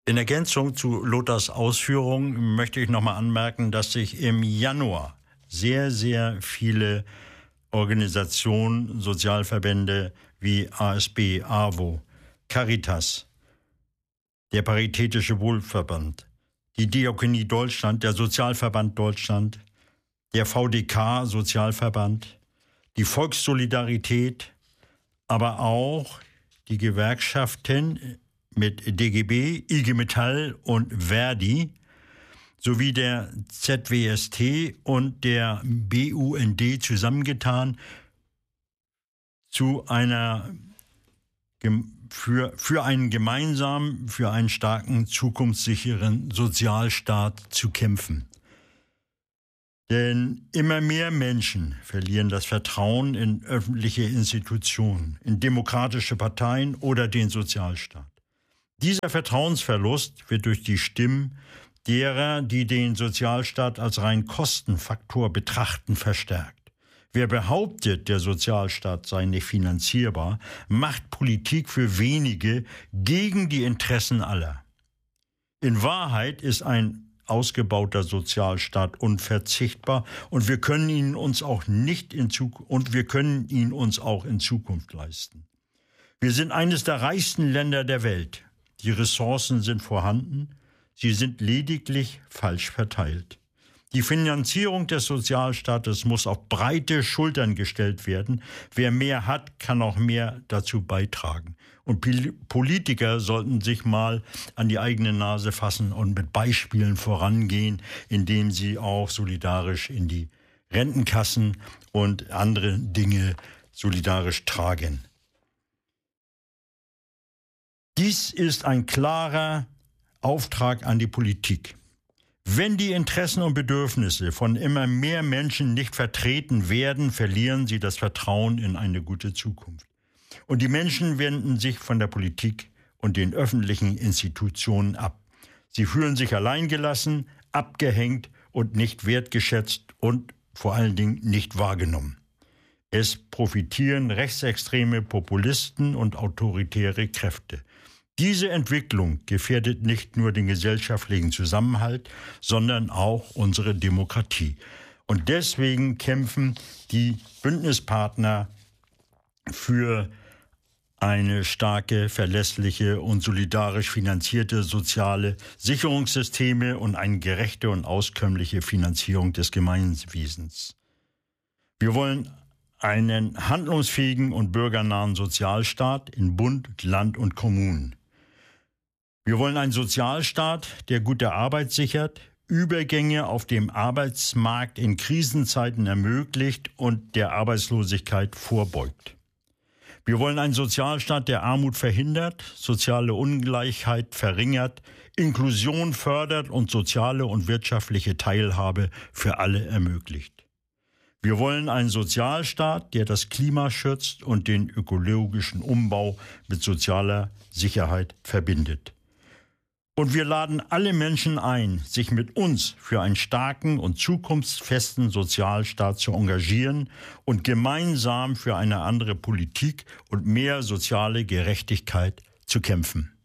In Ergänzung zu Lothars Ausführungen möchte ich nochmal anmerken, dass sich im Januar sehr, sehr viele Organisationen, Sozialverbände wie ASB, AWO, Caritas, der Paritätische Wohlverband, die Diakonie Deutschland, der Sozialverband Deutschland, der VDK Sozialverband, die Volkssolidarität, aber auch die Gewerkschaften mit DGB, IG Metall und Verdi sowie der ZWST und der BUND zusammengetan zu einer für einen gemeinsamen, für einen starken, zukunftssicheren Sozialstaat zu kämpfen. Denn immer mehr Menschen verlieren das Vertrauen in öffentliche Institutionen, in demokratische Parteien oder den Sozialstaat. Dieser Vertrauensverlust wird durch die Stimmen derer, die den Sozialstaat als rein Kostenfaktor betrachten, verstärkt. Wer behauptet, der Sozialstaat sei nicht finanzierbar, macht Politik für wenige gegen die Interessen aller. In Wahrheit ist ein ausgebauter Sozialstaat unverzichtbar und wir können ihn uns auch in Zukunft leisten. Wir sind eines der reichsten Länder der Welt. Die Ressourcen sind vorhanden, sie sind lediglich falsch verteilt. Die Finanzierung des Sozialstaates muss auf breite Schultern gestellt werden. Wer mehr hat, kann auch mehr dazu beitragen. Und Politiker sollten sich mal an die eigene Nase fassen und mit Beispielen vorangehen, indem sie auch solidarisch in die Rentenkassen und andere Dinge solidarisch tragen. Dies ist ein klarer Auftrag an die Politik. Wenn die Interessen und Bedürfnisse von immer mehr Menschen nicht vertreten werden, verlieren sie das Vertrauen in eine gute Zukunft. Und die Menschen wenden sich von der Politik und den öffentlichen Institutionen ab. Sie fühlen sich alleingelassen, abgehängt und nicht wertgeschätzt und vor allen Dingen nicht wahrgenommen. Es profitieren rechtsextreme Populisten und autoritäre Kräfte. Diese Entwicklung gefährdet nicht nur den gesellschaftlichen Zusammenhalt, sondern auch unsere Demokratie. Und deswegen kämpfen die Bündnispartner für eine starke, verlässliche und solidarisch finanzierte soziale Sicherungssysteme und eine gerechte und auskömmliche Finanzierung des Gemeinwesens. Wir wollen einen handlungsfähigen und bürgernahen Sozialstaat in Bund, Land und Kommunen. Wir wollen einen Sozialstaat, der gute Arbeit sichert, Übergänge auf dem Arbeitsmarkt in Krisenzeiten ermöglicht und der Arbeitslosigkeit vorbeugt. Wir wollen einen Sozialstaat, der Armut verhindert, soziale Ungleichheit verringert, Inklusion fördert und soziale und wirtschaftliche Teilhabe für alle ermöglicht. Wir wollen einen Sozialstaat, der das Klima schützt und den ökologischen Umbau mit sozialer Sicherheit verbindet. Und wir laden alle Menschen ein, sich mit uns für einen starken und zukunftsfesten Sozialstaat zu engagieren und gemeinsam für eine andere Politik und mehr soziale Gerechtigkeit zu kämpfen.